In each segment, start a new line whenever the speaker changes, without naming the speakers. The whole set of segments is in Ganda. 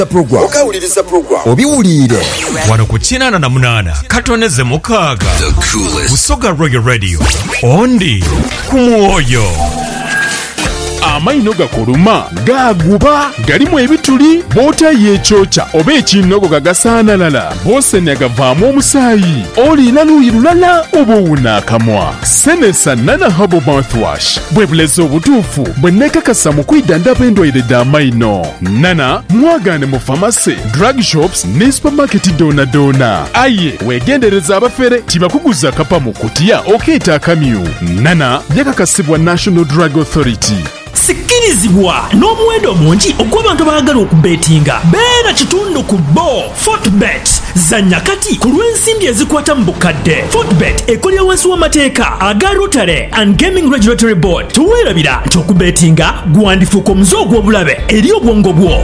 okawuliriza program obiwulire
wano ku 88 katoneze mukaaga Busoga Royal Radio ondi ku mwoyo.
Amaino gakuluma gaguba galimu ebituli bootayo ekyokya oba ekinogo gagasaanalala boosenya gavaamu omusaayi olina luuyi lulala oba owuna akamwa. Senesa Nana Herbal Mouthwash bwe bulezi obutuufu bwe neekakasa mu kwidandaba endwaire d'amaino. Nana mwagaane mu famasi, drug shops ne supermarket doona. Aye weegendereza abafere tibakuguza kapa mu kutiya okeeta akamyu. Nana yakakasibwa National Drug Authority.
Sikirizibwa n'omuwendo mungi ogw'abantu abaagala okubetinga. Beera kitundu ku Fortbet. Zanya kati ku lw'ensimbi ezikwata mu bukadde. Fortbet ekolera wansi w'amateeka aga Rotary and Gaming Regulatory Board. Tuweerabira nti okubetinga gwandifuuka omuze ogw'obulabe eri obwongo bwo.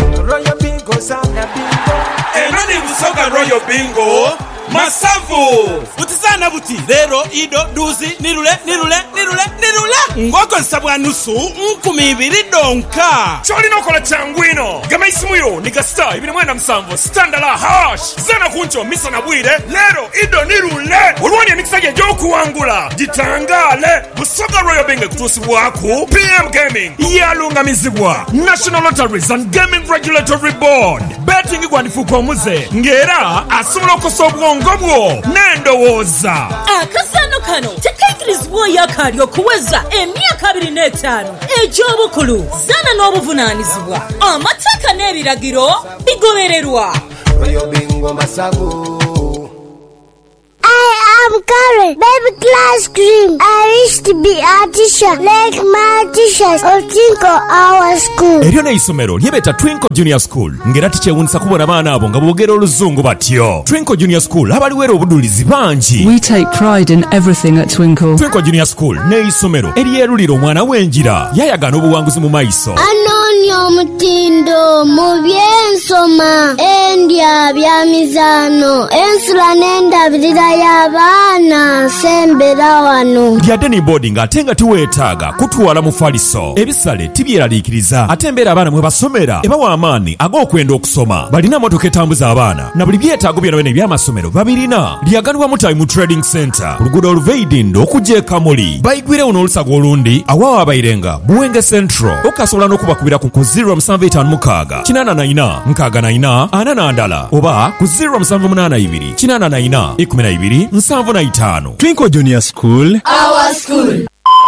Eno ni Busoga Royal Bingo Masavu Butizana buti Lero ido duzi nirule Ngoko nsabwa nusu 2,200 donka Choli nokola changwino Gama isimuyo nika star ibini mwenda msamvo Standala hash Zana kuncho misa na bwire Lero ido nirule Uruwani ya mikisage joku wangula Jitangale Busoga Royal Bingo kutusi waku PM Gaming Yalunga mizibwa National Lotteries and Gaming Regulatory Board Betting igwandifuko omuze Ngera asumula okusobwa ngobwo nendowoza
akasano kano tekaikirizibwa yakali okuweza emyaka 25 eky'obukulu zana n'obuvunaanyizibwa amateeka n'ebiragiro bigobererwa.
I'm Karen, baby class cream. I wish to be a teacher like my teachers of Twinkle Our School.
Eryo ne isomero lyebeta Twinkle Junior School ngera tikyewunisa kubona abaana abo nga boogera oluzungu batyo. Twinkle Junior School abaliwera obudulizi bangi.
We take pride in everything at Twinkle.
Twinkle Junior School ne isomero eryerulira omwana w'enjira yayagana obuwanguzi mu maiso.
Anonyo omutindo mu byensoma endya byamizano ensula n'endabirira y'abaana sembera wano.
Lyadde ne boarding ate nga tiweetaaga kutwala mu faliso. Ebisale tibyeraliikiriza ate embeera abaana mwe basomera ebawa amaanyi ag'okwenda okusoma. Balina motoka etambuza abaana na buli byetaago byonna eby'amasomero babirina. Lyaganibwa Time Trading Center ku luguudo oluveyidindo okujja e Kamuli. Bayigwirewo n'olusago olundi awawa abayirenga Buwenge Central. Okasobola n'okubakubira ku 0756 84 64 42 oba ku 0782 84 12 75.
Twinkle Junior School,
Our school.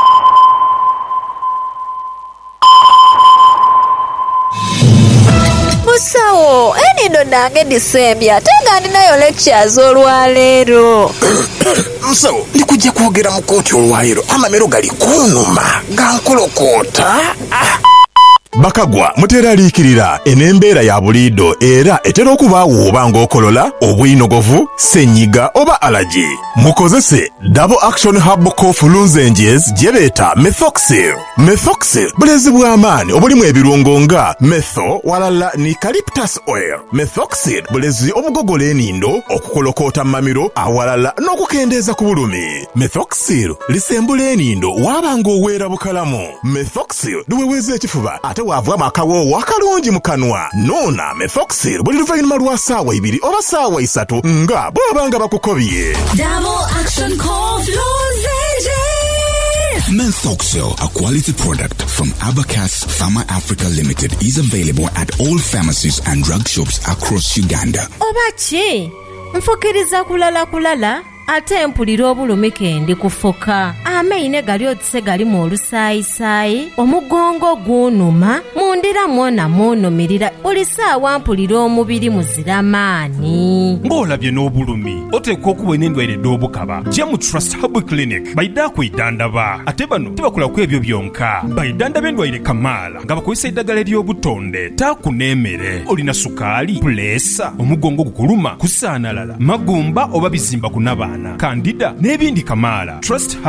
Musawo, enindo nange December tenga ndinayo lectures olwaleero.
Musawo ndikujja kwogera mu kooti olwaleero amamero gali kunuma gankolokota.
Bakagwa muteraliikirira enembeera ya buliido era etera okubaawo oba ng'okolola obuyinogovu senyiga oba alaji. Mukozese Double Action Herbal Cough Lozenges gye beeta Methoxyl. Methoxyl bulezi bw'amaanyi obulimu ebirungo nga metho walala ni eucalyptus oil. Methoxyl bulezi obugogola enindo okukolokoota mamiro awalala n'okukendeeza ku bulumi. Methoxyl lisembula enindo waba ng'oweera bukalamu. Methoxyl luweweeza ekifuba ate waavwamu akawoowo akalungi mu kanwa. Noona Methoxyl buli luvannyuma lwa ssaawa 2 oba ssaawa 3 nga bw'abanga bakukobye.
Double Action Cough Lozenges.
Methoxyl, a quality product from Abacus Pharma Africa Limited, is available at all pharmacies and drug shops across Uganda.
Obachi, mfokiriza kulala ate mpulira obulumike ndi kufoka. Amaine gali otise gali mu olusayisayi, omugongo gunuma, mundira mwona munumirira, olisaawa mpulira omubiri muziramaani.
Ng'olabye n'obulumi oteekwa okuwona endwaire d'obukaba gye Trust Herbal Clinic bayidde kwidandaba ate bano tebakola ku ebyo byonka bayidandaba endwaire kamaala nga bakozesa eddagala ery'obutonde taakuneemere olina sukaali puleesa omugongo gukuluma kusaanalala magumba oba bizimba kunabaana kandida n'ebindi kamaala. Trust Herbal Clinic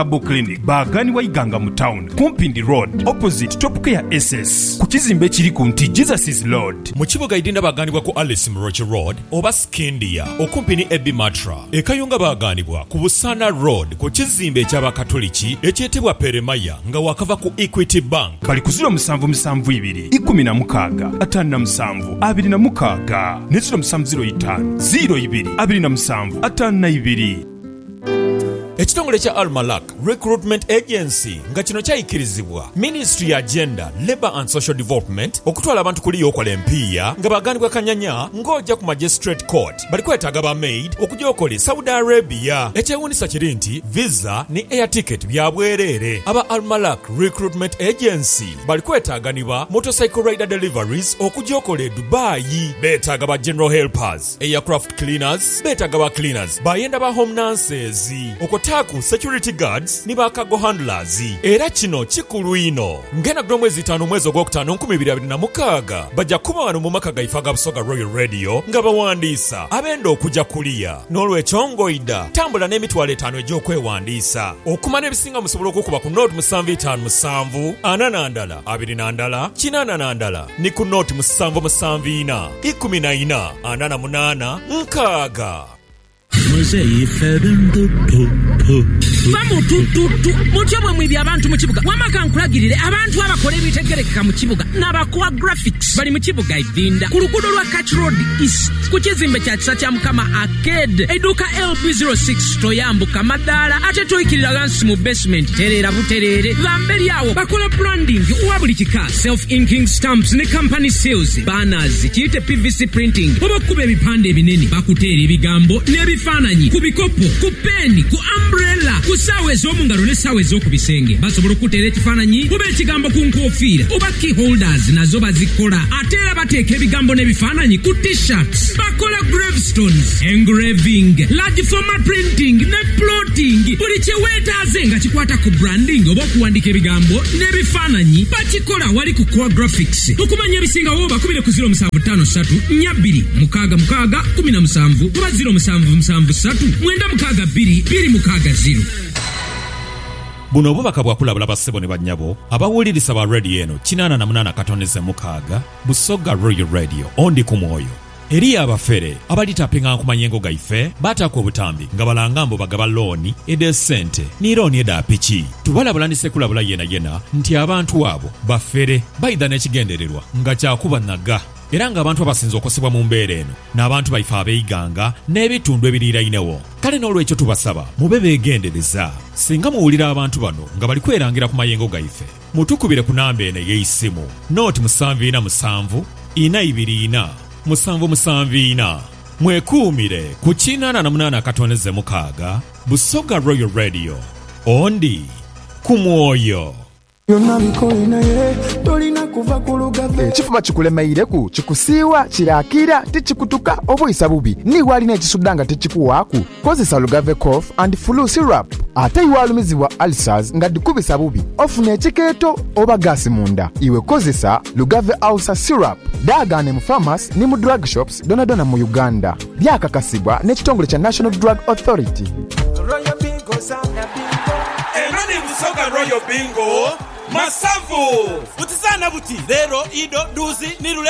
Clinic baagani wayiganga mu town kumpi ndi road opposite Top Care SS ku kizimbe ekiri ku nti Jesus is Lord.
Mu kibuga idinda baganibwa ku Alice Mroche Road oba Skindia okumpi ni Ebi Matra. Ekayunga baganibwa ku Busana Road ku kizimbe eky'abakatoliki ekyetebwa Peremaya nga wakava ku Equity Bank.
Kali ku 0772 16 57 26 ne 0705 02 27 52.
Ekitongole kya Almalak Recruitment Agency nga kino kyayikirizibwa Ministry ya Gender, Labour and Social Development okutwala abantu kuli yokola empiya nga baganibwa kanyanya ng'ojja ku Magistrate Court bali kwetaaga ba maid okujokole Saudi Arabia. Ekyewunisa kiri nti visa ne air ticket bya bwereere. Aba Almalak Recruitment Agency bali kwetaaganibwa motorcycle rider deliveries okujokole Dubai. Beetaaga ba general helpers, aircraft cleaners, beetaaga ba cleaners, bayenda ba home nurses, taku security guards ni bakago handlers. Era kino kikulu ino ngena gro mwezi 5 mwezi ogwokutaano 2026 bajja kuba wano mu maka gaifa ga Busoga Royal Radio nga bawandiisa abenda okujja kuliya n'olwekyo ngoida tambula n'emitwalo 5 egy'okwewandiisa okumana ebisinga musobola okukuba ku note 7557 ananandala 22 kinananandala ni ku note 7774 14 88 nkaaga.
Famu tututu mutyobwe mwibya abantu mu kibuga wamaka nkulagirire abantu abakola ebitegerekeka mu kibuga n'abakola graphics bali mu kibuga idinda ku luguudo lwa Catch Road East ku kizimbe kya kisa kya Mukama Arcade eduka LB06 toyambuka madaala ate toyikirira gansi mu basement terera buterere bamberi awo bakola branding wa buli kika self inking stamps ne company seals banners kiyite PVC printing oba kuba ebipande ebinene bakuteera ebigambo n'ebifaananyi ku bikopo ku peni ku umbrella ku ssaawa ez'omungalo ne ssaawa ez'okubisenge basobola okuteera ekifaananyi oba ekigambo ku nkofiira oba key holders nazo bazikola ate era bateeka ebigambo n'ebifaananyi ku t-shirts bakola gravestones engraving large format printing ne plotting buli kyeweetaaze nga kikwata ku branding oba okuwandiika ebigambo n'ebifaananyi bakikola wali ku core graphics okumanya ebisingawo bakubire ku 0753 42 6 17 oba 0773 962 260.
Buno obubaka bwakulabula bassebo ne bannyabo abawulirisa ba radio eno 88.6 Busoga Royal Radio ondi ku mwoyo eri abafere abalitapinga ku manyengo gaife batako obutambi nga balangambo bagaba looni edesente ni looni eda piki tubalabulanise kulabula yena nti abantu abo bafere bayida n'ekigendererwa nga kyakuba naga era nga abantu abasinze okosebwa mu mbeera eno n'abantu baife abeeyiganga n'ebitundu ebiriirainewo. Kale n'olwekyo tubasaba mube beegendereza singa muwulira abantu bano nga bali kwerangira ku mayengo gaife mutukubire ku namba eno ey'eisimu nooti 747 424 774 mwekuumire ku 88.6 Busoga Royal Radio ondi ku mwoyo.
Ekifuba kikulemeireku kikusiiwa kirakira tikikutuka obuyisa bubi niwalina ekisudda nga tekikuwaaku kozesa Lugave cough and flu syrup ate iwalumizibwa ulcers nga dikubisa bubi ofuna ekikeeto oba gaasi munda iwe kozesa Lugave ulcer syrup daagane mu pharmacy ne mu drug shops donadona mu Uganda byakakasibwa n'ekitongole kya National Drug Authority.
Busoga Royal Bingo Masavu utizana buti lero ido duzi nirule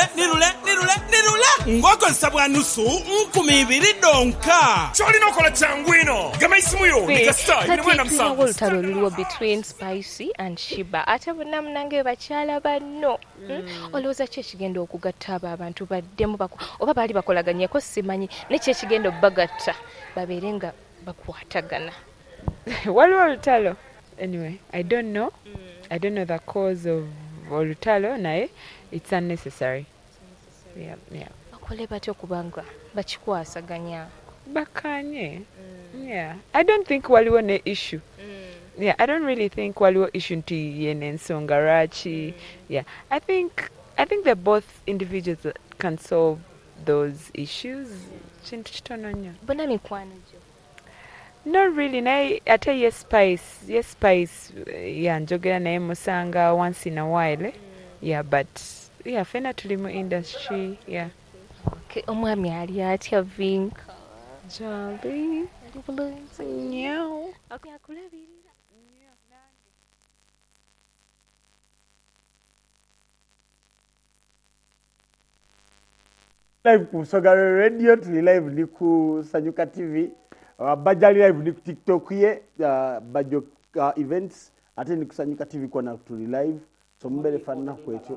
ngoko nsabwa nusu 2000 donka choli nokola changwino gama isimuyo nikasta ibimwenda msanvu
olutalo luliwo between Spicy and Shiba ate bunamnange bakyala banno olowooza ki ekigenda okugatta abo abantu baddemu oba baali bakolaganyeko simanyi neki ekigenda obbagatta babeere nga bakwatagana
waliwo olutalo. Anyway, I don't know the cause of olutalo naye it's unnecessary. Yeah.
Bakole batyo kubanga bakikwasaganya.
Bakanye. Yeah. I don't think waliwo ne issue. Yeah, I don't really think waliwo issue nti yene ensonga lwaki. Yeah. I think they're both individuals that can solve those issues. Kintu kitono nnyo.
Bona mikwano gyo.
Not really. Naye ate yes spice yeah njogera naye musanga once in a while. Yeah, but yeah fena tuli mu industry. Yeah.
Okay, omwami ali atya Vinka.
Jambi.
Ali bulungi nnyo.
Okay, akulabirira.
live ku Sogalo Radio, tuli live ni ku Sanyuka TV, Bajali live ni ku TikTok ye, Bajo events, ate ni ku Sanyuka TV kwa na tuli live, so mbele fana kwecho.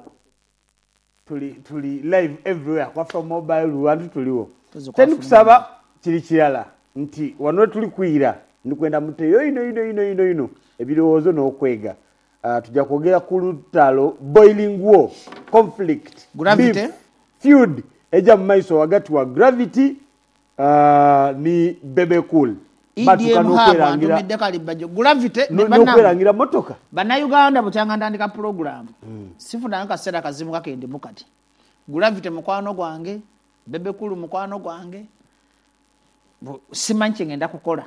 Tuli live everywhere, kwa from mobile, wantu tuliwo. Teni kusaba, chili chiyala, nti, wanwe tuli kuira, nukwenda mute, ino, ebirowozo no kwega. Tujja kwogera ku lutalo boiling war conflict
Gravity
beef, feud eja maiso wagati wa Gravity ni Bebe Cool
EDM haba ndomedeka libajo Gravity
ne banangira motoka
bana Uganda buchanga ndandika program sifuna nka sera kazimu kakende mukati Gravity mukwano gwange Bebe Cool mukwano gwange simanchi ngenda kukola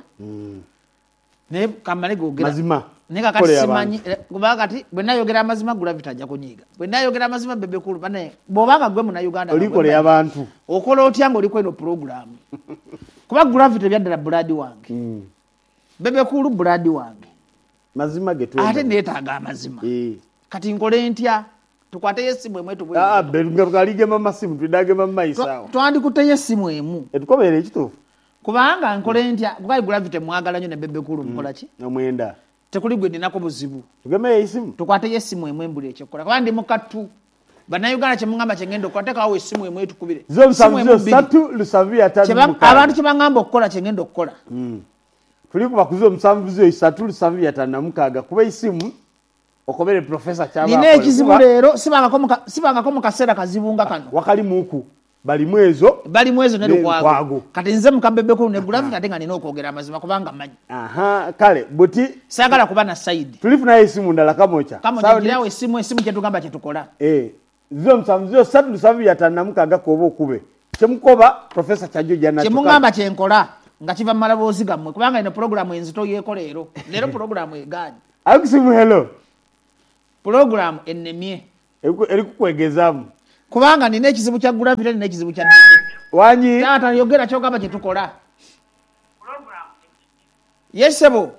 ne kamale gogera
mazima
nika kati simanyi kubagati bwena yogera mazima Gravity ajja kunyiga bwena yogera mazima Bebe Cool bane bobanga gwe muna Uganda
olikole abantu
okola otyango olikweno program kuba Gravity byaddala blood wange Bebe Cool blood wange
mazima getu
ate neetaaga amazima kati nkole ntya tukwate yesimu emwe tubwe
belunga kalige mama simu tudage mama isawo
twandi kuteye simu emu
etukobere ekitufu
kubanga nkole ntya kuba Gravity mwagala nyo ne Bebe Cool mukola ki
namwenda
tekuli gwe dinako buzibu
tugeme yesimu
tukwate yesimu emwe mbuli ekikola kandi mukatu bana Uganda kyemungamba kyengendo kwateka awo esimu emwe tukubire
zo msamzo satu lusavia tatu
abantu kyebangamba okukola kyengendo okukola
tuli kuba kuzo msamzo isatu lusavia tatu mukaga kuba isimu okobere professor cyaba
nine ekizibu lero sibanga ko mukasera kazibunga kano
wakali muku bali mwezo
nero kwago kati nze mukabebe ko ne Gravity atenga nino okwogera amazima kubanga manyi
kale buti
sagala kuba na side
tulifuna esimu ndala kamocha
ngira esimu kyetugamba kyetukola
zo msamzo satu lusavia tatu mukaga kobo okube kyemukoba professor Kyajo jana
kyemungamba kyenkola nga kiva malabozi gamwe kubanga ino program enzito yekolero lero program egani
akusimu hello
program ennemye
eri kukwegezamu
kubanga nina ekizibu kya Gravity nina ekizibu kya Bebe
wanyi
tata yogera kyogamba kyetukola program yesebo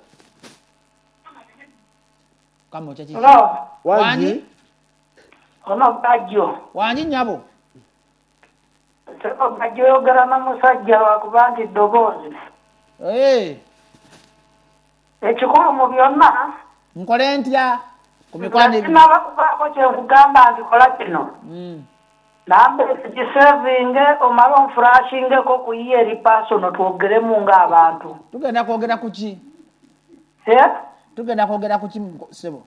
kamo chachi wanyi
ono bajo
wanyi nyabo
seko bajo yogera na musajja wakubandi dobozi ekikulu mu byonna
nkole ntya kumikwani
nabakubako kyekugamba nti kola kino nambe kiservinge omala omfurashinge ko kuyiye eri personal twogeremu ng'abantu
tugenda kwogera kuki tugenda kwogera kuki sebo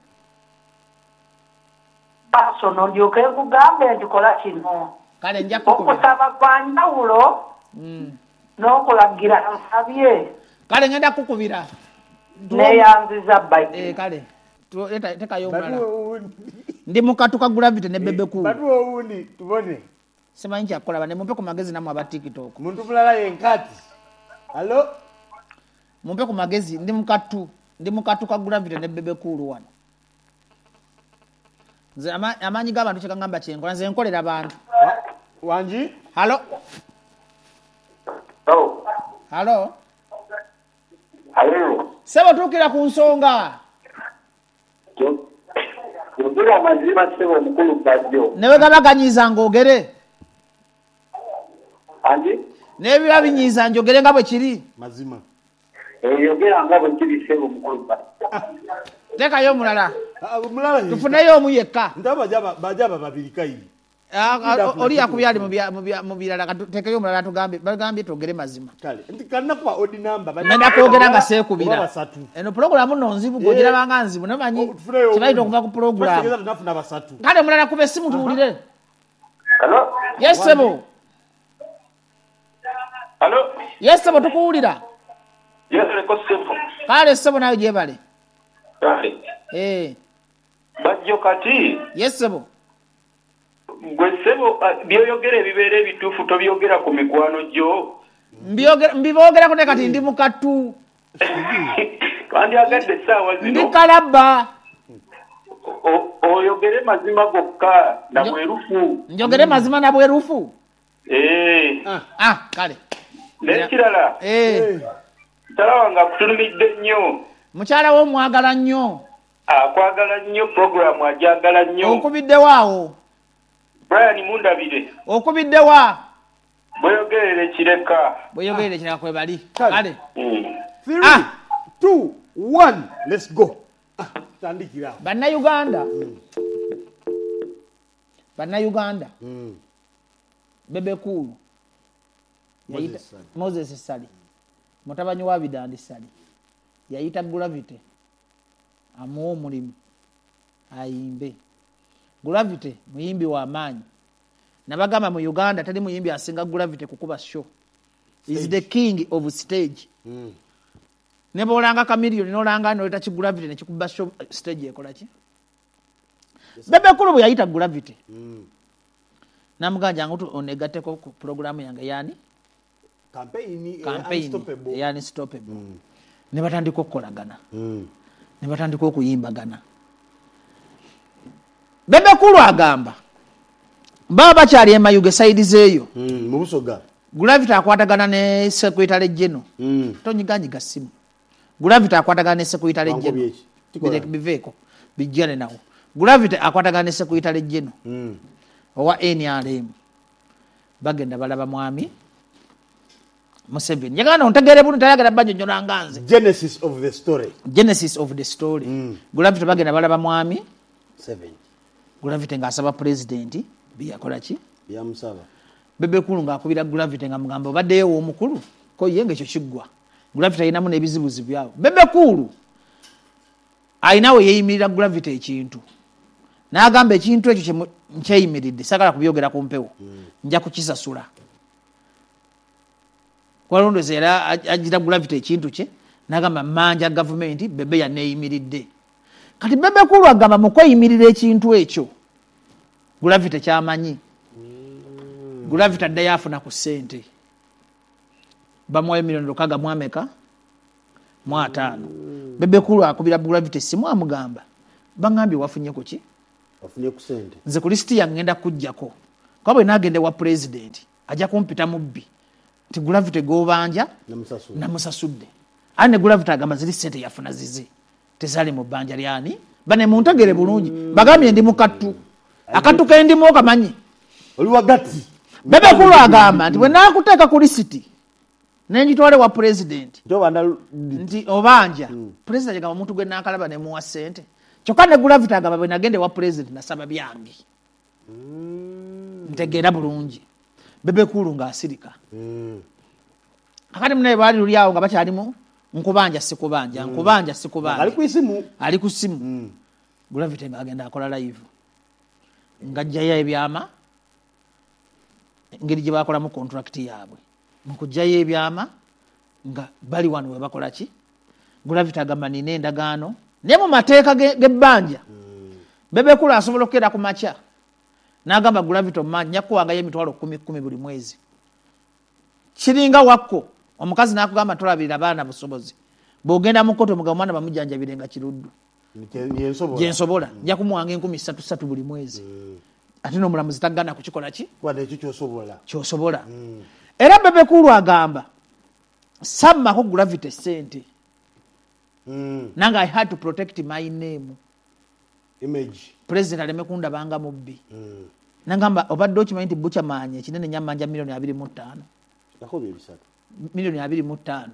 personal ndyoke nkugambe nti kola kino
kale nja
okusaba kwa njawulo n'okulagira nsabye
kale ngenda kukubira
neyanziza bbayi
kale tekayo omulala ndi mukatu ka Gravity ne Bebe Cool
batu owundi tubone
simanyi kyakola bane mumpe ku magezi namwe aba TikTok
muntu mulala yenkati allo
mumpe ku magezi ndi mukatu ka Gravity ne Bebe Cool wano nze amanyi g'abantu kyekangamba kyenkola nze nkolera abantu
wanji
halo sebo tukira ku nsonga
yogera amazima sebo omukulu bajjo
newe gabaganyiza ng'ogere
andi
n'ebiba binyiza njogere nga bwe kiri
mazima
yogera nga bwe kiri sebo omukulu bajjo
tekayo omulala tufuneyo omu yekka
bajaba babiri kairi
oli yakubyali mu birala tekeyo omulala bagambye twogere mazima ngenda kwogera nga seekubira eno pulogulamu nno nzibu gogirabanga nzibu nomanyi kibaita okuva ku pulogulamu kale mulala kuba essimu tuwulire yesebo yesebo tukuwulira kale sebo nawe gyebale
bajjo kati
yesebo
gwe sebo byoyogera ebibeera ebituufu tobyogera ku mikwano gyo
mbiboogerako ne kati ndi mukatu
twandyagadde essaawa zino
ndi kalabba
oyogere mazima gokka na bwerufu
njogere mazima na bwerufu kale
n'ekirala mukyala wange akutulumidde nnyo
mukyala wo mwagala nnyo
akwagala nnyo programu ajagala nnyo
okubiddewo awo
Brian Mundabire
okubiddewa
Bweyogerere kireka.
Bweyogerere kireka kwe bali. Kale.
3 2 1 let's go. Tandikira.
Bannayuganda. Bannayuganda. Bebe Cool. Yayita Moses Sali. Mutabanyi wa Bidandi Sali. Yayita Gravity. Amuwa omulimu. Ayimbe. Gravity muyimbi wa amaanyi. Nabagamba mu Uganda tali muyimbi asinga Gravity kukuba show. Is the king of stage. Ne bolanga Chameleone nolanga noleta ki Gravity ne kikuba show stage ekola ki? Bebe Cool yayita Gravity. Namuganja ngutu onegateko ku program yange yani
campaign
yani stoppable. Ne batandika okukolagana. Ne batandika okuyimbagana. Bebe Cool agamba baba kyali emayuge side zeeyo
mu Busoga.
Gravity akwatagana ne Secretary General. Tonyiganyiga simu. Gravity akwatagana ne Secretary General. Birek biveko bijjane nawo. Gravity akwatagana ne Secretary General. Owa NRM. Bagenda balaba mwami Museveni. Yagana ontegere bunu tayagala banyonyola nganze.
Genesis of the story.
Genesis of the story. Gravity bagenda balaba mwami
7.
Gravity ngasaba president biyakola ki?
Byamusaba.
Bebe Cool ngakubira Gravity nga mugamba baddeyo omukulu ko yenge kyo kiggwa. Gravity ayinamu n'ebizibuzi byabo. Bebe Cool ayinawe yeyimirira Gravity ekintu. N'agamba ekintu ekyo kyeyimiridde sagala kubyogera ku mpewo. Nja kukisasula. Kwalondoze era ajira Gravity ekintu kye n'agamba manja government bebe ya neyimiridde. Kati Bebe Cool agamba mu kweyimirira ekintu ekyo Gravity kyamanyi. Gravity addayo afuna ku ssente. Bamuwayo milioni lukaga mwameka mu 5. Bebe Cool akubira Gravity simu amugamba bangambye wafunye ku ki?
Wafunye ku ssente.
Nze ku listi yangenda kujjako. Kwabwe nagende wa president ajja kumpita mubbi. Ti Gravity gobanja namusasudde. Ane Gravity agamba ziri ssente yafuna zizi. Tezali mu banja lyani. Bane muntegere bulungi. Bagambye ndi mukattu. Akattu kendi mu kamanyi.
Oli wagati.
Bebe Cool agamba nti bwe nakuteeka ku lisiti nenjitwale wa president. Nti obanja. President agamba omuntu gwe nakalaba ne muwa ssente. Kyokka ne Gravity agamba bwe nagende wa president nasaba byange. Ntegeera bulungi. Bebe Cool ng'asirika. Akati munaye baali luli awo nga bakyalimu nkubanja sikubanja nkubanja sikubanja.
Ali ku simu.
Ali ku simu. Gravity ng'agenda akola live. Ngajjayo ebyama ngeri gye bakolamu contract yaabwe. Mu kujjayo ebyama nga bali wano we bakola ki? Gravity agamba nina endagaano ne mu mateeka g'ebbanja. Bebe Cool asobola okukera ku makya n'agamba Gravity omanyi nyakuwangayo emitwalo 10 buli mwezi. Kiringa wakko omukazi n'akugamba tolabirira abaana busobozi. Bw'ogenda mu kkoto mugamba omwana bamujjanjabirenga kiruddu. Yensobola nja kumuwanga 3,000 buli mwezi. Ate n'omulamuzi tagana kukikola ki?
Kwadde ekyo kyosobola.
Kyosobola. Era Bebe Cool agamba sammako Gravity ssente. Nanga I had to protect my name.
Image.
President aleme kundabanga mubbi. Nangamba obadde okimanyi nti bucha manye kinene nyamanja milioni 25.
Yakobe ebisatu.
Milioni 25.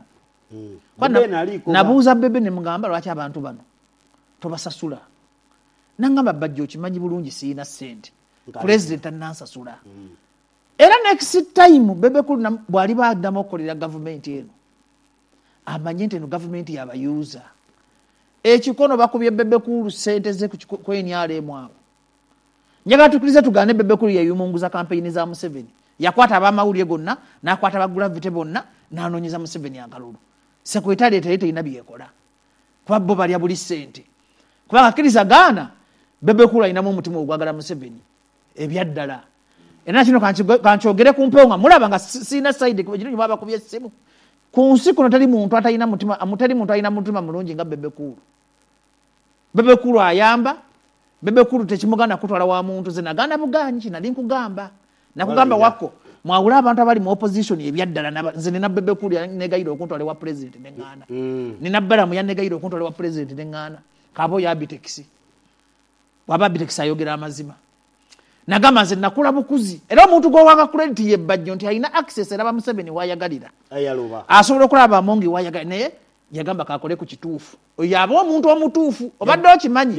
Nabuuza Bebe ne mugamba lwaki abantu bano tobasasula. Nangamba bajjo okimanyi bulungi siina ssente. President anansasula. Era next time Bebe Cool bwali baddamu okukolera government eno. Amanye nti eno government yabayuza. Ekikono bakubye Bebe Cool ssente ze ku NRM abo. Nyaga tukirize tugane Bebe Cool yayumunguza campaign za Museveni. Yakwata abamawulire gonna n'akwata ba Gravity bonna n'anonyeza Museveni akalulu. Secretary tayite inabiyekola. Kwa bo bali abuli ssente. Kwa akiriza Ghana Bebe Cool inamu omutima ogwagala Museveni. Ebyaddala. Era kino kankyogere ku mpewo nga mulaba nga sina side ku kino baba kubye ssimu. Ku nsi kuno tali muntu atalina mutima amutali muntu alina mutima mulungi nga Bebe Cool. Bebe Cool ayamba. Bebe Cool tekimugana kutwala wa muntu ze nagana buganyi kinali nkugamba. Nakugamba wako mwawula abantu abali mu opposition ebyaddala nze nina Bebe Cool yanegayiro okuntwala wa president n'engana. Nina Balamu yanegayiro okuntwala wa president n'engana. Kabo ya Bitex. Waba Bitex ayogera amazima. nagamba nze nakula bukuzi era omuntu gwowanga credit ye bajjo nti alina access era bamuseveni wayagalira asobola okulaba amongi wayagalira naye yagamba kakole ku kituufu yaba omuntu omutuufu obadde okimanyi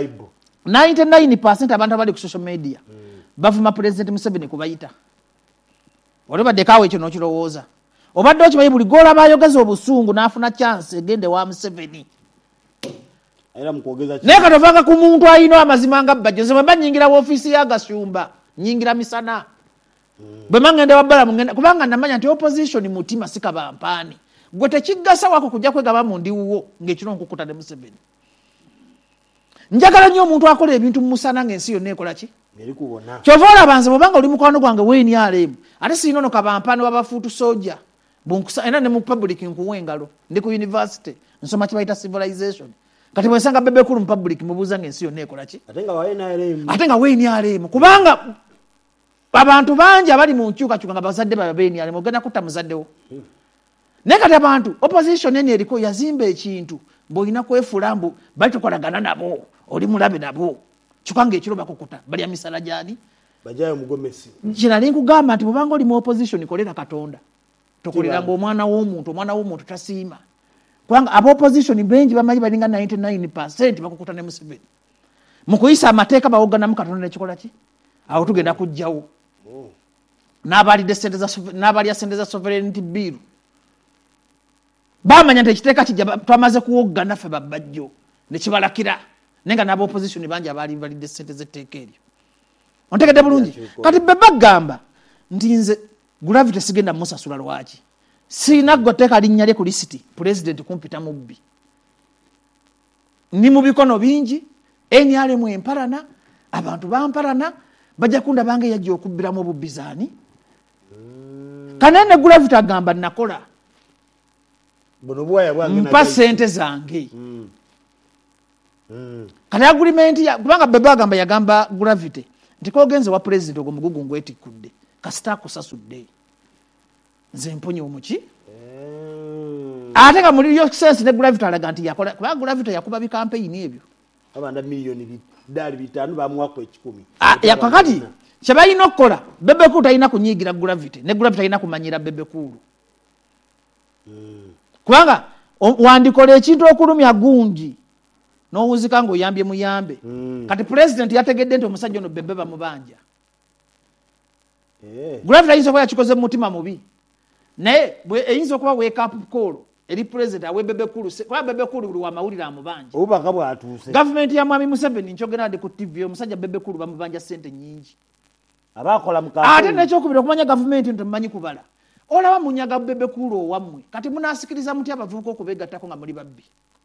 99% abantu abali ku social media bavuma president Museveni kubayita olibadde kaawe ekyo n'okirowooza obadde okimanyi buli goola bayogeza obusungu n'afuna chance egende wa Museveni naye katovanga ku muntu alina amazima nga bajjo nze bwe mba nyingira woofiisi ya Gasumba nyingira misana bwe mangende wabbala mungenda kubanga namanya nti opposition mutima sikabampaani gwe tekigasa wako kujja kwegaba mu ndiwuwo ng'ekiro nkukutadde Museveni njagala nnyo omuntu akola ebintu mu musana ng'ensi yonna ekola ki kyova olaba nze bwobanga oli mukwano gwange WNRM ate siina ono kabampaani w'abafuutu soja era ne mu public nkuwa engalo ndi ku university nsoma kibayita civilization kati bwensanga bebe kulu mu public mubuuza ng'ensi yonna ekola ki ate nga WNRM kubanga abantu bangi abali mu nkyukakyuka nga bazadde ba WNRM ogenda kutta muzaddewo naye kati abantu opposition eni eriko yazimba ekintu mb'olina kwefuula mbu bali tukolagana nabo oli mulabe nabo kikanga ekiro bakukuta balya misala gyani
bajayo mugomesi
kinali nkugamba nti bwobanga oli mu opposition kolera Katonda tokoleranga omwana w'omuntu tasiima kubanga aba opposition bengi bamanyi balinga 99% bakukuta ne Museveni mu kuyisa amateeka bawoganamu Katonda nekikola ki awo tugenda kujjawo n'abalya ssente za sovereignty bill bamanya nti ekiteeka kijja twamaze kuwogana ffe babajjo ne kibalakira naye nga n'aba opposition bangi abaali balidde ssente z'etteeka eryo ontegedde bulungi kati be bagamba nti nze gravity sigenda musasula lwaki siina ggoteeka linnya lye ku lisiti president kumpita mubbi ni mu bikono bingi NRM empalana abantu bampalana bajja kunda bange yajja okubbiramu obubbizaani kanene gravity agamba nakola mpa sente zange kati agreement kubanga bebe agamba yagamba gravity nti kogenze wa president ogwo mugugu ngwetikudde kasita kusasudde nze mponye omuki ate nga muri yo sense ne gravity alaga nti yakola kubanga gravity yakuba bi campaign ebyo
abanda milioni $5 bamuwako 10
yakakati kyebalina okukola bebe kulu talina kunyigira gravity ne gravity talina kumanyira bebe kulu kubanga wandikola ekintu okulumya gundi n'owuzika ng'oyambye muyambe kati president yategedde nti omusajja ono bebe bamubanja gravity ayinza okuba yakikoze mu mutima mubi naye eyinza okuba wake up call eri president awe bebe kulu kuba bebe kulu buli wamawulire amubanja
obubaka bwatuuse
gavumenti ya mwami Museveni nkyogera ndi ku TV omusajja bebe kulu bamubanja ssente nyingi
abakola mu kampeni
ate n'ekyokubiri okumanya gavumenti nti mumanyi kubala olaba munyaga bebe kulu owammwe kati munaasikiriza mutya abavubuka okubeegattako nga muli babbi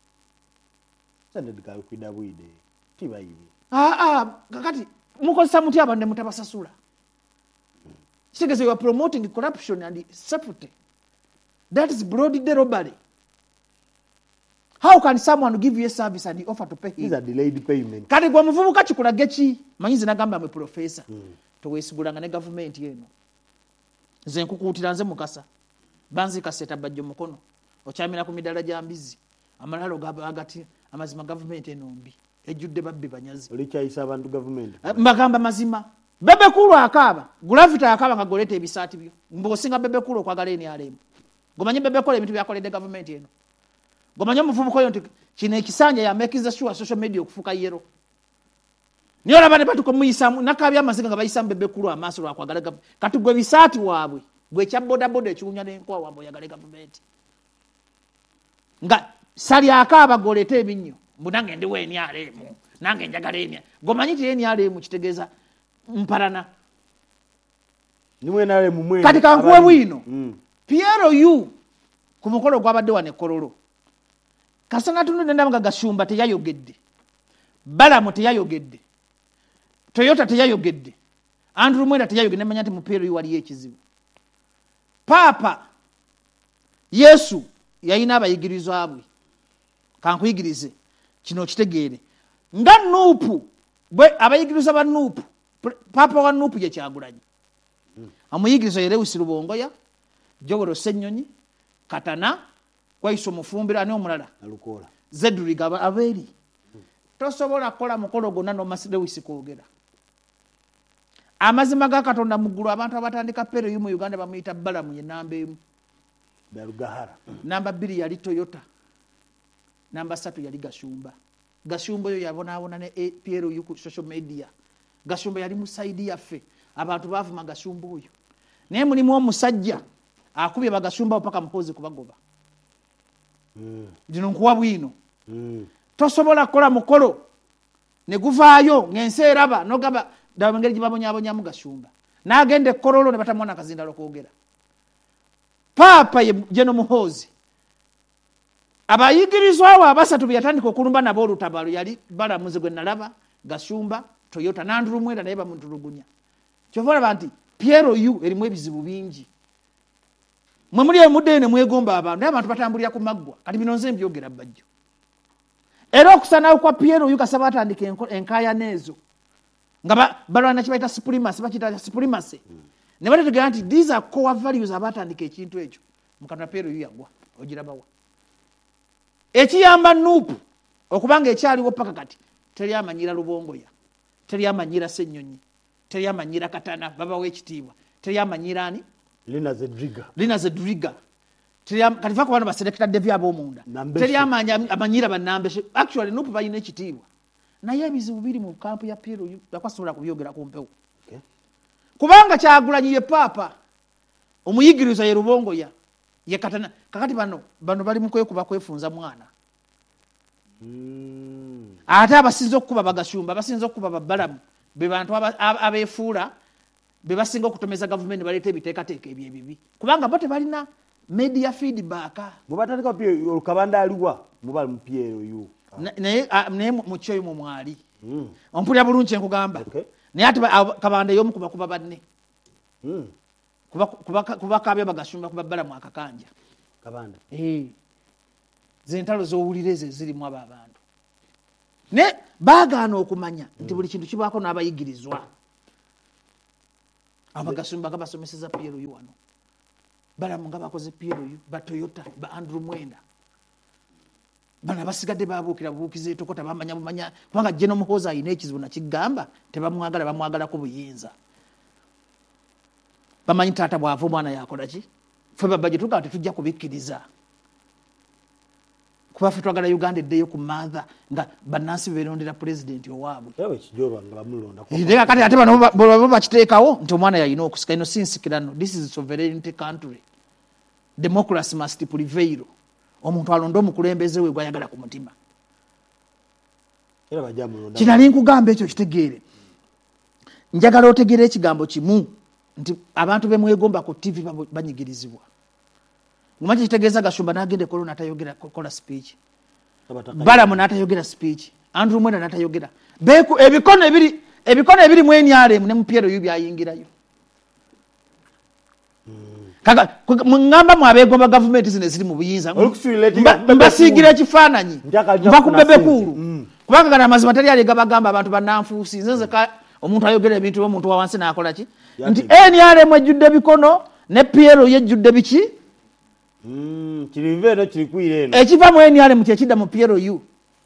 kakati mukozesa mutya abantu ne mutabasasula kitegeeza you are promoting corruption and sepute that is broad robbery. How can someone give you a service and you offer to pay him?
These are delayed payment.
Kati gwa muvubuka kikulage ki manyize nagamba mwe professor towesigulanga ne government yeno nze nkukuutira nze mukasa banzi kaseta bajjo mukono okyamira ku midala gya mbizi amalalo agati amazima government enombi ejjudde babbi banyazi
olikyayisa abantu government
mbagamba mazima bebe kulu akaba gravity akaba nga goleta ebisaati byo mbosinga bebe kulu okwagala eni alemu gomanye bebe kole ebintu byakoledde government eno gomanye muvubuka oyo nti kino ekisanja ya making sure social media okufuka yero niyo labane batuko muyisamu nakabya amazinga nga bayisamu bebe kulu amaaso lwakwagala kati gwe bisaati waabwe gwe kya boda boda ekiwunya n'enkwa wambo yagale government nga sali akaba goleta ebinnyo mbunange ndi weni alemu nange njagala eni gomanyi ti eni alemu kitegeeza mpalana
nimwe nale mumwe
kati kankuwe bwino Piero yu ku mukolo gwabadde wane kololo kasanga tundu nenda mga Gashumba teyayogedde Balamu teyayogedde Toyota teyayogedde Andrew Mwenda teyayogedde manya nti mu Piero yu wali ekizibu Papa Yesu yayina abayigirizwa abwe kankuyigirize kino kitegeere nga Nuupu bwe abayigirizwa ba Nuupu Papa wa Nuupu ye Kyagulanyi amuyigirizo Yereusi Rubongoya Jogoro Senyonyi Katana Kwaiso Mufumbira ne omulala
alukola
Zedri gaba aberi tosobola kola mukolo gonna no Yereusi kwogera amazima ga Katonda muggulu abantu abatandika pero yu mu Uganda bamuyita Balamu ye namba 1
Darugahara
namba 2 yali Toyota namba 3 yali Gashumba yo yabona ne Piero yu ku social media Gashumba yali musaidi yaffe abantu bavuma Gashumba oyo naye mulimu omusajja akubye bagashumba paka mpozi kubagoba dino nkuwa bwino tosobola kola mukolo ne guvaayo ngense raba nogaba ndabangeri jibabonya mugashumba nagende korolo ne batamona kazinda lokogera papa ye jeno muhozi abayigirizwa wa basatu byatandika okulumba nabo olutabalo yali bala muzigwe nalaba Gashumba Toyota nanduru mwenda naye bamutulugunya kyovora banti Piero yu erimwe bizibu bingi mwe muri emudene mwegomba abantu batambulira ku maggwa kati binonze mbyogera bajjo era okusana kwa Piero yu kasaba atandike enkaya nezo nga balwana kibaita supremacy bakita supremacy ne bategeera nti these are core values abatandike ekintu ekyo mukana Piero yu yagwa ogirabawa ekiyamba nupu okubanga ekyaliwo paka kati teri amanyira Lubongoya teri amanyira Senyonyi teri amanyira Katana baba w'ekitiibwa teri amanyira ani
Lina Zedriga kati fa
kubana baselekta devi ab'omunda teri amanyira banambe actually nupu bayina ekitiibwa naye ebizibu biri mu kampu ya Piero yakwasobola kubyogera ku mpewo kubanga Kyagulanyi ye papa omuyigiriza ye Lubongoya ye Katana kakati bano bali mu kwefunza mwana ate abasinza okukuba Bagashumba abasinza okukuba Babalamu be bantu abefuula be basinga okutomeza government baleta ebiteekateeka ebyebibi kubanga bote balina media feedback
mubatandika Piero Kabanda aliwa mubali mu Piero yu
naye mu kyoyo mu mwali ompulira bulungi nkugamba naye ate Kabanda y'omu kuba banne kuba kabya Bagashumba kuba Balamu akakanja
Kabanda
zentalo z'owulireze zirimu abo abantu ne baagaana okumanya nti buli kintu kibaako n'abayigirizwa Abagashumba gabasomeseza Piero yu wano Balamu nga bakoze Piero yu ba Toyota ba Andrew Mwenda bana basigadde babuukira buukize tokota bamanya kubanga General Muhoozi ayina ekizibu nakigamba bamwagala ku buyinza bamanyi taata bwava omwana yakola ki ffe babajje tugaa tetujja kubikkiriza kuba ffe twagala Uganda eddeyo ku maatha nga bannansi beerondera pulezidenti owaabwe kati ate bano bo bakiteekawo nti omwana yalina okusika ino sinsikirano this is sovereignty country democracy must prevail omuntu alonda omukulembeze we gwayagala ku mutima kinali nkugamba ekyo kitegeere njagala otegeere ekigambo kimu nti abantu bemwegomba ku TV banyigirizibwa Mumaji kitegeeza Gashumba nagende kolona atayogera kola speech Balamu natayogera speech Andrew Mwenda natayogera beku ebikono ebiri mweni yale ne mu Piero yu byayingirayo kaga ngamba mu abegomba government zine ziri mu buyinza mbasigira ekifaananyi bakubebekulu kubanga kana amazima tali ali gabagamba abantu bananfuusi nzenze ka omuntu ayogera ebintu omuntu wawansi nakola ki nti yale mwejjudde bikono ne Piero yejjudde biki
kiriveno kirikuire eno
ekiva mweni yale mu kyekidda mu Piero yu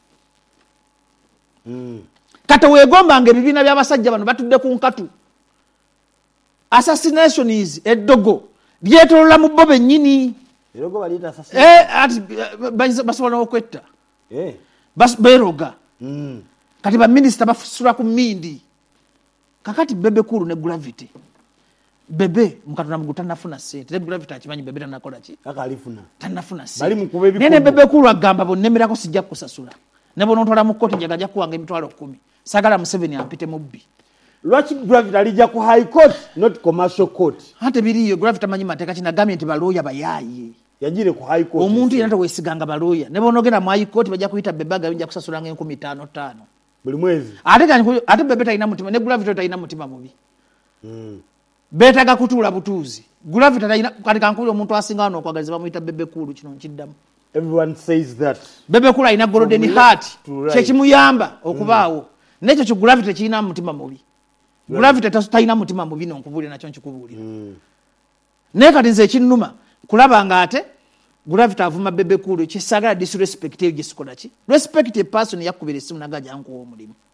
kata weegomba ng'ebibiina by'abasajja bano batudde ku nkatu assassination is eddogo lyetolola mu bo bennyini ati basobola okwetta beeroga kati baminisita bafusula ku mmindi kakati Bebe Kulu ne Gravity Bebe mukatona mugu tanafuna sente ne Gravity akimanyi Bebe tanakola ki tanafuna sente nene Bebe Kulu agamba bonnemerako sijja kusasula ne bonotola mu kkooti njagaja kuwanga emitwalo 10 sagala Museveni ampite mu bbi
lwaki Gravity alijja ku high court not commercial court
ate biriyo Gravity amanyi mateeka kinagambye nti balooya bayaye
yajire ku high court
omuntu yenna teweesiganga balooya ne bonogenda mu high court bajja kuyita Bebe agabinja kusasula nga 15,500
buli mwezi
ate Bebe talina mutima ne Gravity talina mutima mubi beetaga kutuula butuuzi Gravity talina kati kankuli omuntu asinga wano okwagaliza bamuyita Bebe Kulu kino nkiddamu
everyone says that
Bebe Kulu alina golden heart kyekimuyamba okubaawo nekyo ki Gravity kirina mutima mubi Gravity talina mutima mubi nonkubuulira nakyo nkikubuulira naye kati nze ekinnuma kulaba nga ate Gravity avuma Bebe Kulu kisagala disrespect eyo gisikola ki respect a person yakubira esimu nagaja nkuwa omulimu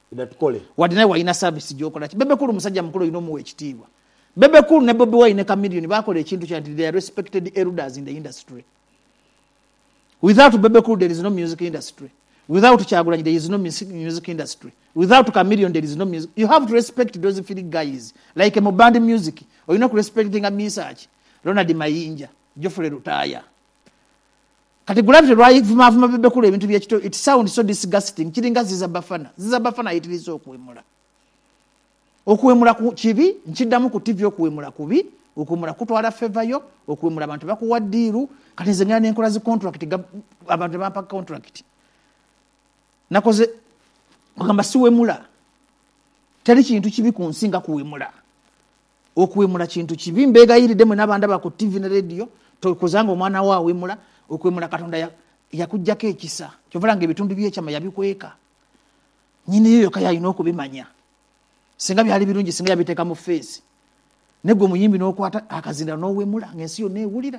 wadde naye walina service gyokola ki Bebe Cool musajja mukulu olina omuwa ekitiibwa Bebe Cool ne Bobi Wine ne Chameleone bakola ekintu kya nti they are respected elders in the industry. Without Bebe Cool there is no music industry. Without Kyagulanyi there is no music industry. Without Chameleone there is no music. You have to respect those feeling guys like mu band music olina ku respecting a Misachi Ronald Mayinja Geoffrey Rutaya kati gulabye lwayivuma Bebe Cool ebintu byekito it sounds so disgusting kiringa ziza bafana yitiriza okuwemula ku kibi nkiddamu ku TV okuwemula kubi okuwemula kutwala favor yo okuwemula abantu bakuwa diiru kati nze ngana enkola zi contract abantu bampa contract nakoze ogamba siwemula teri kintu kibi ku nsinga kuwemula okuwemula kintu kibi mbegayiridde mwe n'abanda ba ku TV ne radio tokuzanga omwana wa wemula okuwemula Katonda yakujjako ekisa kyovulanga ebitundu byekyama yabikweka nyini yo kaya ino okubimanya singa byali birungi singa yabiteeka mu face negwe muyimbi n'okwata akazinda n'owemula ng'ensi yonna ewulira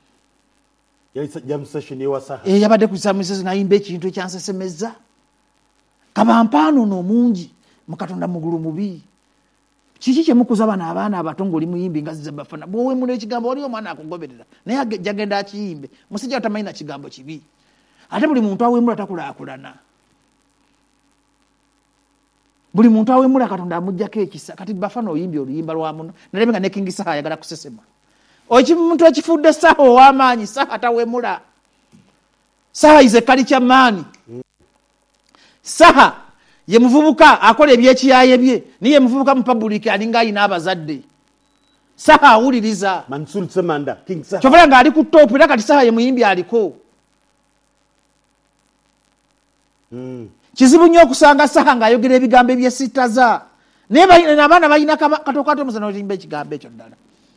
yabadde ku samisezi nayimba ekintu ekyansesemeza kabampaano n'omungi mu Katonda mugulu mubi kiki kyemukuza abaana abato ng'oli muyimbi nga ziza bafana bw'owemula ekigambo oli omwana akugoberera naye jagenda akiyimbe musajja atamanyi na kigambo kibi ate buli muntu awemula takulaakulana buli muntu awemula Katonda amujjako ekisa kati bafana oyimbi oluyimba lwa muno nalebe nga ne King Saha ayagala kusesema omuntu ekifudde Saha ow'amaanyi Saha atawemula Saha is a culture man Saha ye muvubuka akola ebyekiyaye bye niye muvubuka mu public alinga ayina abazadde Saha awuliriza
Mansur Semanda King Saha
kyovula nga ali ku top era kati Saha ye muyimbi aliko kizibu nnyo okusanga Saha ng'ayogera ebigambo ebyesitaza naye n'abaana balina katokato musana olimba ekigambo ekyo ddala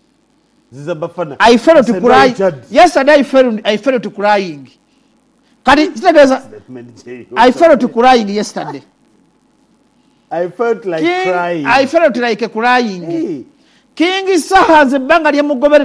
I fell to cry yesterday I fell to crying kati kitegeeza I fell to crying yesterday
I felt like crying
I felt like crying King Saha nze ebbanga lyemugobere